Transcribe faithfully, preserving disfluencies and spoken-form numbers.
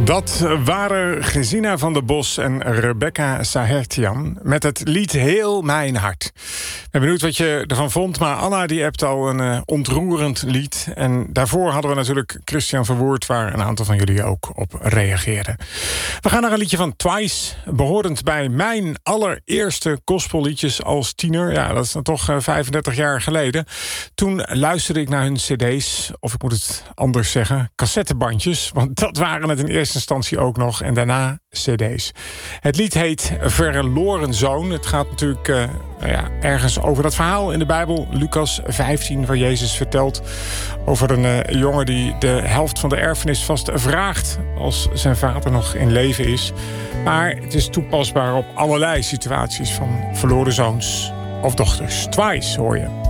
Dat waren Gesina van der Bos en Rebecca Sahertian met het lied Heel Mijn Hart. Ik ben benieuwd wat je ervan vond, maar Anna die hebt al een uh, ontroerend lied. En daarvoor hadden we natuurlijk Christian Verwoerd, waar een aantal van jullie ook op reageerden. We gaan naar een liedje van Twice, behorend bij mijn allereerste gospelliedjes als tiener. Ja, dat is dan toch uh, vijfendertig jaar geleden. Toen luisterde ik naar hun cd's, of ik moet het anders zeggen, cassettebandjes. Want dat waren het in eerste instantie ook nog. En daarna cd's. Het lied heet Verloren Zoon. Het gaat natuurlijk uh, nou ja, ergens over dat verhaal in de Bijbel. Lucas vijftien, waar Jezus vertelt over een uh, jongen die de helft van de erfenis vast vraagt als zijn vader nog in leven is. Maar het is toepasbaar op allerlei situaties van verloren zoons of dochters. Twice hoor je.